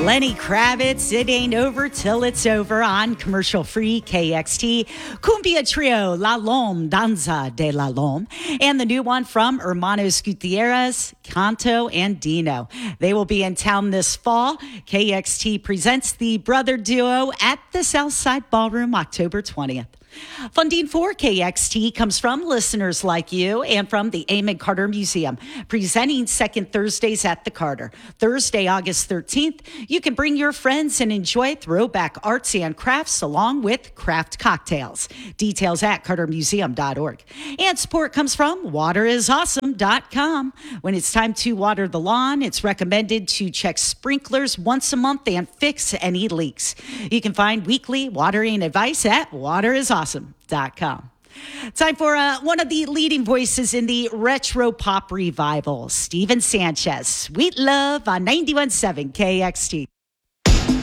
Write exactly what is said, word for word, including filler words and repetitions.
Lenny Kravitz, It Ain't Over Till It's Over on commercial-free K X T. Cumbia Trio, La Lom, Danza de la Lom. And the new one from Hermanos Gutierrez, Canto and Dino. They will be in town this fall. K X T presents the brother duo at the Southside Ballroom October twentieth. Funding for K X T comes from listeners like you and from the Amon Carter Museum, presenting second Thursdays at the Carter. Thursday, August thirteenth, you can bring your friends and enjoy throwback arts and crafts along with craft cocktails. Details at carter museum dot org. And support comes from water is awesome dot com. When it's time to water the lawn, it's recommended to check sprinklers once a month and fix any leaks. You can find weekly watering advice at water is awesome dot com. Time for uh, one of the leading voices in the retro pop revival, Steven Sanchez. Sweet Love on ninety-one point seven K X T.